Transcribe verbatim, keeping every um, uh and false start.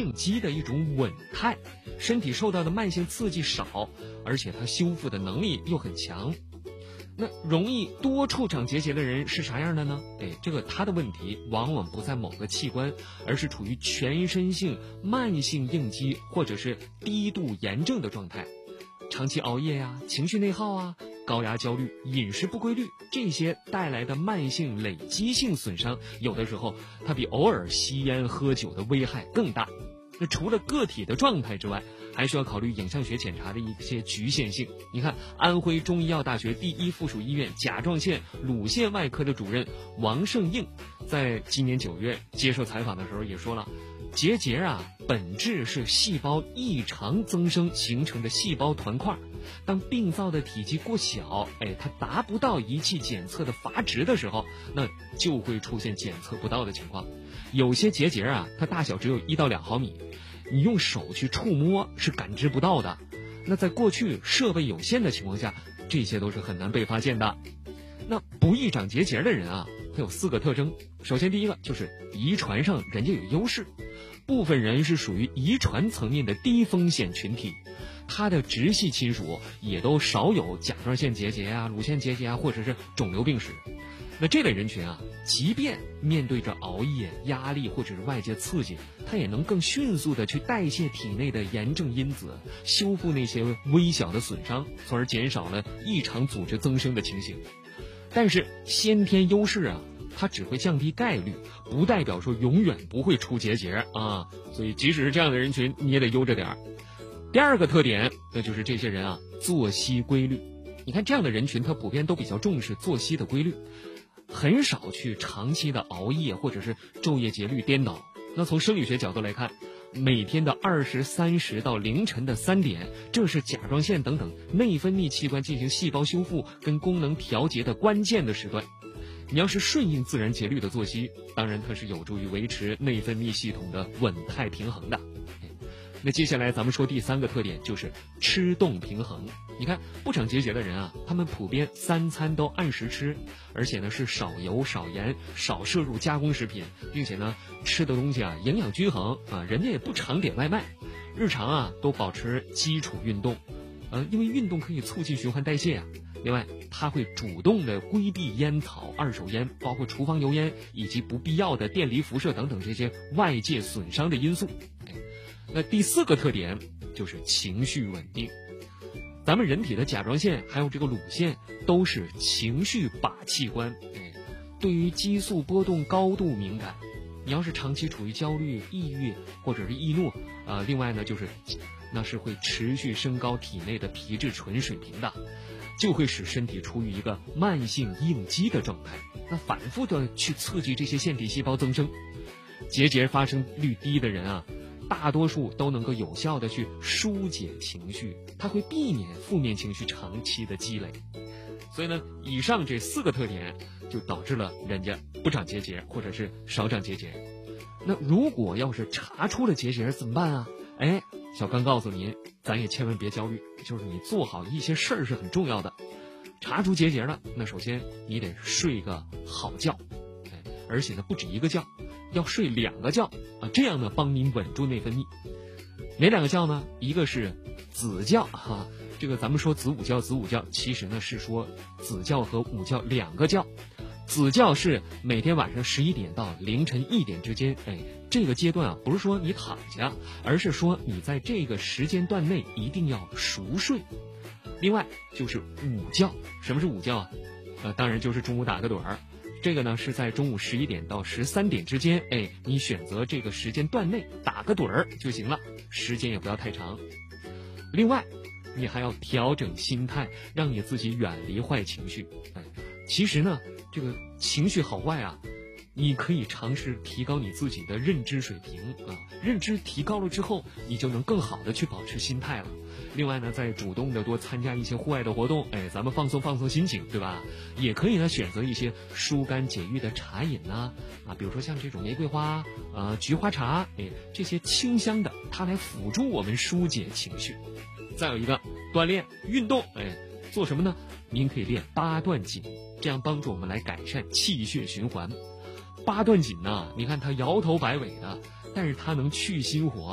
应激的一种稳态，身体受到的慢性刺激少，而且它修复的能力又很强。那容易多处长结节的人是啥样的呢？哎，这个他的问题往往不在某个器官，而是处于全身性慢性应激或者是低度炎症的状态。长期熬夜呀、情绪内耗啊、高压焦虑、饮食不规律，这些带来的慢性累积性损伤，有的时候它比偶尔吸烟喝酒的危害更大。那除了个体的状态之外，还需要考虑影像学检查的一些局限性。你看，安徽中医药大学第一附属医院甲状腺乳腺外科的主任王胜应，在今年九月接受采访的时候也说了，结节啊，本质是细胞异常增生形成的细胞团块。当病灶的体积过小，哎，它达不到仪器检测的阀值的时候，那就会出现检测不到的情况。有些结节啊，它大小只有一到两毫米，你用手去触摸是感知不到的。那在过去设备有限的情况下，这些都是很难被发现的。那不易长结节的人啊，他有四个特征。首先第一个就是遗传上人家有优势，部分人是属于遗传层面的低风险群体，他的直系亲属也都少有甲状腺结节啊、乳腺结节啊，或者是肿瘤病史。那这类人群啊，即便面对着熬夜、压力或者是外界刺激，他也能更迅速的去代谢体内的炎症因子，修复那些微小的损伤，从而减少了异常组织增生的情形。但是先天优势啊，它只会降低概率，不代表说永远不会出结节啊。所以即使是这样的人群，你也得悠着点儿。第二个特点，那就是这些人啊，作息规律。你看这样的人群，他普遍都比较重视作息的规律，很少去长期的熬夜或者是昼夜节律颠倒。那从生理学角度来看，每天的二十三时到凌晨的三点，这是甲状腺等等内分泌器官进行细胞修复跟功能调节的关键的时段。你要是顺应自然节律的作息，当然它是有助于维持内分泌系统的稳态平衡的。那接下来咱们说第三个特点，就是吃动平衡。你看不长结节的人啊，他们普遍三餐都按时吃，而且呢是少油少盐，少摄入加工食品，并且呢吃的东西啊营养均衡啊，人家也不常点外卖，日常啊都保持基础运动，呃，因为运动可以促进循环代谢啊。另外，他会主动的规避烟草、二手烟，包括厨房油烟以及不必要的电离辐射等等这些外界损伤的因素。那第四个特点就是情绪稳定。咱们人体的甲状腺还有这个乳腺都是情绪把器官，哎，对于激素波动高度敏感。你要是长期处于焦虑、抑郁或者是易怒，呃，另外呢就是那是会持续升高体内的皮质醇水平的，就会使身体处于一个慢性应激的状态，那反复的去刺激这些腺体细胞增生。结节发生率低的人啊，大多数都能够有效的去疏解情绪，它会避免负面情绪长期的积累。所以呢，以上这四个特点就导致了人家不长结节或者是少长结节。那如果要是查出了结节怎么办啊？哎，小刚告诉您，咱也千万别焦虑，就是你做好一些事儿是很重要的。查出结节了，那首先你得睡个好觉，哎，而且呢不止一个觉，要睡两个觉啊，这样呢帮您稳住内分泌。哪两个觉呢？一个是子觉哈、啊，这个咱们说子午觉，子午觉其实呢是说子觉和午觉两个觉。子觉是每天晚上十一点到凌晨一点之间，哎，这个阶段啊不是说你躺下，而是说你在这个时间段内一定要熟睡。另外就是午觉，什么是午觉啊？呃，当然就是中午打个盹儿。这个呢是在中午十一点到十三点之间，哎，你选择这个时间段内打个盹儿就行了，时间也不要太长。另外，你还要调整心态，让你自己远离坏情绪。哎，其实呢，这个情绪好坏啊，你可以尝试提高你自己的认知水平啊，认知提高了之后，你就能更好的去保持心态了。另外呢，再主动的多参加一些户外的活动，哎，咱们放松放松心情，对吧？也可以呢选择一些疏肝解郁的茶饮呐、啊，啊，比如说像这种玫瑰花、呃菊花茶，哎，这些清香的，它来辅助我们疏解情绪。再有一个锻炼运动，哎，做什么呢？您可以练八段锦，这样帮助我们来改善气血循环。八段锦呢，你看它摇头摆尾的，但是它能去心火